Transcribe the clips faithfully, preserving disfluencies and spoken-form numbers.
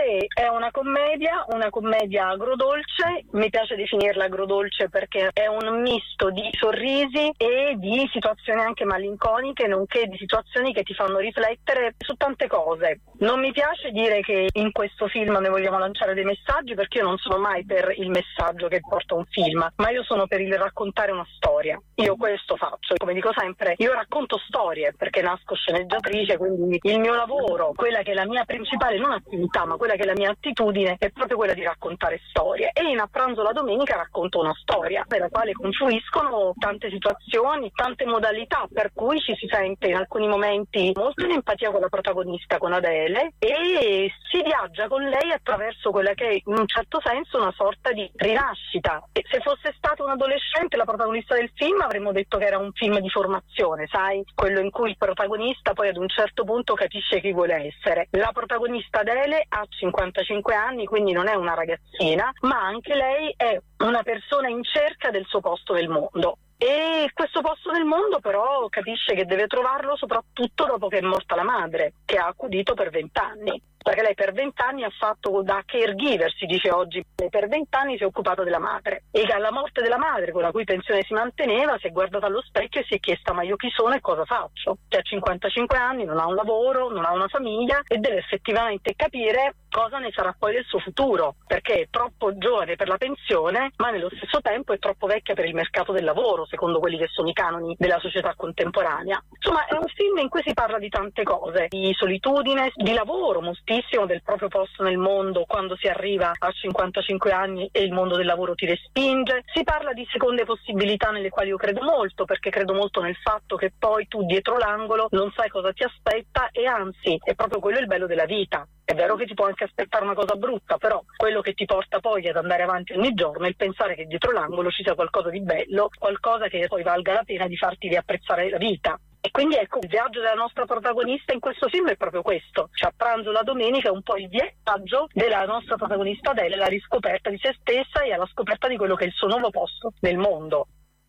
Adele è una commedia, una commedia agrodolce, mi piace definirla agrodolce perché è un misto di sorrisi e di situazioni anche malinconiche, nonché di situazioni che ti fanno riflettere su tante cose. Non mi piace dire che in questo film ne vogliamo lanciare dei messaggi, perché io non sono mai per il messaggio che porta un film, ma io sono per il raccontare una storia. Io questo faccio, come dico sempre, io racconto storie perché nasco sceneggiatrice, quindi il mio lavoro, quella che è la mia principale non attività, ma quella che è la mia attitudine è proprio quella di raccontare storie. E in A pranzo la domenica racconto una storia nella quale confluiscono tante situazioni, tante modalità, per cui ci si sente in alcuni momenti molto in empatia con la protagonista, con Adele, e si viaggia con lei attraverso quella che è in un certo senso una sorta di rinascita. E se fosse stata un adolescente la protagonista del film avremmo detto che era un film di formazione, sai? Quello in cui il protagonista poi ad un certo punto capisce chi vuole essere. La protagonista Adele ha cinquantacinque anni, quindi non è una ragazzina, ma anche lei è una persona in cerca del suo posto nel mondo. E questo posto nel mondo però capisce che deve trovarlo soprattutto dopo che è morta la madre, che ha accudito per vent'anni. Perché lei per vent'anni ha fatto da caregiver, si dice oggi, lei per vent'anni si è occupata della madre. E alla morte della madre, con la cui pensione si manteneva, si è guardata allo specchio e si è chiesta: ma io chi sono e cosa faccio? Che ha cinquantacinque anni, non ha un lavoro, non ha una famiglia e deve effettivamente capire cosa ne sarà poi del suo futuro, perché è troppo giovane per la pensione, ma nello stesso tempo è troppo vecchia per il mercato del lavoro, secondo quelli che sono i canoni della società contemporanea. Insomma, è un film in cui si parla di tante cose, di solitudine, di lavoro, moltissimo, del proprio posto nel mondo quando si arriva a cinquantacinque anni e il mondo del lavoro ti respinge. Si parla di seconde possibilità nelle quali io credo molto, perché credo molto nel fatto che poi tu dietro l'angolo non sai cosa ti aspetta, e anzi è proprio quello il bello della vita. È vero che ti può anche aspettare una cosa brutta, però quello che ti porta poi ad andare avanti ogni giorno è il pensare che dietro l'angolo ci sia qualcosa di bello, qualcosa che poi valga la pena di farti riapprezzare la vita. E quindi ecco, il viaggio della nostra protagonista in questo film è proprio questo. Cioè, A pranzo la domenica è un po' il viaggio della nostra protagonista Adele, la riscoperta di se stessa e alla scoperta di quello che è il suo nuovo posto nel mondo.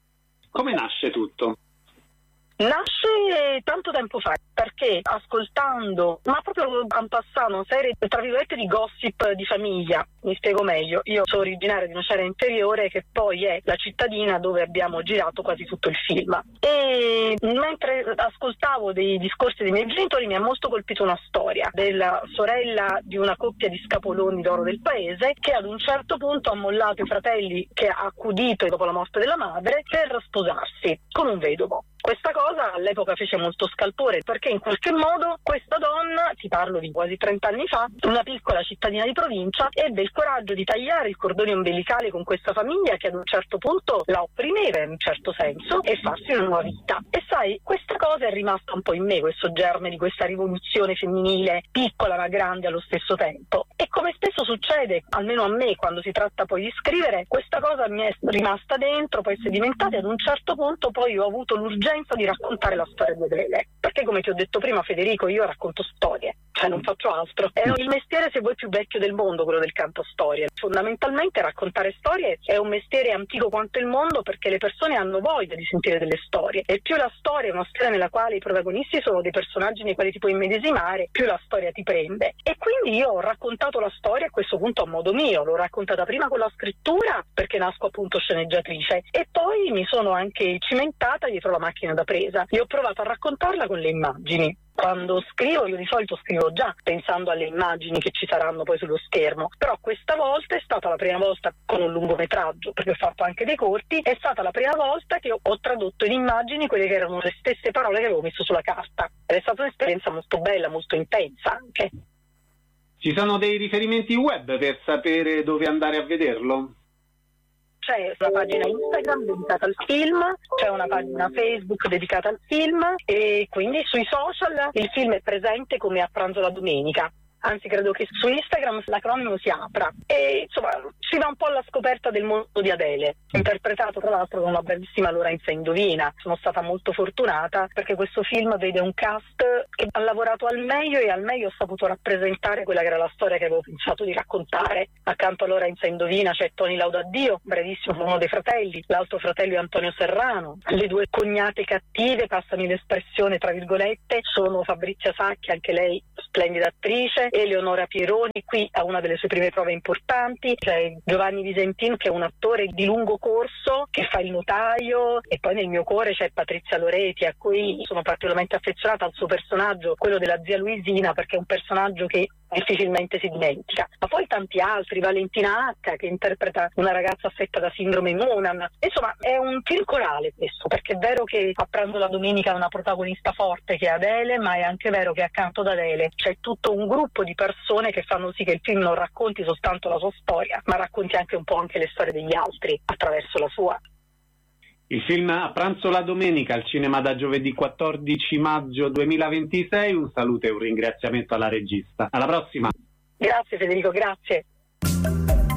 Come nasce tutto? Nasce tanto tempo fa, perché ascoltando, ma proprio en passant, una serie tra virgolette di gossip di famiglia. Mi spiego meglio: io sono originaria di una Nocera Interiore, che poi è la cittadina dove abbiamo girato quasi tutto il film, e mentre ascoltavo dei discorsi dei miei genitori mi ha molto colpito una storia della sorella di una coppia di scapoloni d'oro del paese, che ad un certo punto ha mollato i fratelli che ha accudito dopo la morte della madre per sposarsi con un vedovo. Questa cosa all'epoca fece molto scalpore, perché in qualche modo questa donna, ti parlo di quasi trenta anni fa, una piccola cittadina di provincia, ebbe il coraggio di tagliare il cordone ombelicale con questa famiglia che ad un certo punto la opprimeva in un certo senso, e farsi una nuova vita. E sai, questa cosa è rimasta un po' in me, questo germe di questa rivoluzione femminile, piccola ma grande allo stesso tempo. E come spesso succede, almeno a me, quando si tratta poi di scrivere, questa cosa mi è rimasta dentro, poi si è sedimentata, e ad un certo punto poi ho avuto l'urgenza di raccontare la storia di Adele, perché come ti ho detto prima, Federico, io racconto storie, cioè non faccio altro. È il mestiere, se vuoi, più vecchio del mondo, quello del cantastorie. Fondamentalmente raccontare storie è un mestiere antico quanto il mondo, perché le persone hanno voglia di sentire delle storie, e più la storia è una storia nella quale i protagonisti sono dei personaggi nei quali ti puoi immedesimare, più la storia ti prende. E quindi io ho raccontato la storia a questo punto a modo mio, l'ho raccontata prima con la scrittura, perché nasco appunto sceneggiatrice, e poi mi sono anche cimentata dietro la macchina da presa e ho provato a raccontarla con le immagini. Quando scrivo, io di solito scrivo già pensando alle immagini che ci saranno poi sullo schermo, però questa volta è stata la prima volta con un lungometraggio, perché ho fatto anche dei corti, è stata la prima volta che ho, ho tradotto in immagini quelle che erano le stesse parole che avevo messo sulla carta, ed è stata un'esperienza molto bella, molto intensa anche. Ci sono dei riferimenti web per sapere dove andare a vederlo? C'è una pagina Instagram dedicata al film, c'è una pagina Facebook dedicata al film, e quindi sui social il film è presente come A pranzo la domenica. Anzi, credo che su Instagram l'acronimo si apra. E insomma, ci si va un po' alla scoperta del mondo di Adele, interpretato tra l'altro da una bravissima Lorenza Indovina. Sono stata molto fortunata perché questo film vede un cast che ha lavorato al meglio e al meglio ho saputo rappresentare quella che era la storia che avevo pensato di raccontare. Accanto a Lorenza Indovina c'è Toni Laudadio, bravissimo, uno dei fratelli, l'altro fratello è Antonio Serrano, le due cognate cattive, passami l'espressione tra virgolette, sono Fabrizia Sacchi, anche lei splendida attrice, Eleonora Pieroni, qui ha una delle sue prime prove importanti, c'è Giovanni Visentin che è un attore di lungo corso che fa il notaio, e poi nel mio cuore c'è Patrizia Loreti, a cui sono particolarmente affezionata, al suo personaggio, quello della zia Luisina, perché è un personaggio che difficilmente si dimentica. Ma poi tanti altri, Valentina H che interpreta una ragazza affetta da sindrome Noonan. Insomma, è un film corale questo, perché è vero che a Pranzo la domenica è una protagonista forte che è Adele, ma è anche vero che accanto ad Adele c'è tutto un gruppo di persone che fanno sì che il film non racconti soltanto la sua storia, ma racconti anche un po' anche le storie degli altri attraverso la sua. Il film A pranzo la domenica al cinema da giovedì quattordici maggio duemilaventisei. Un saluto e un ringraziamento alla regista. Alla prossima. Grazie Federico, grazie.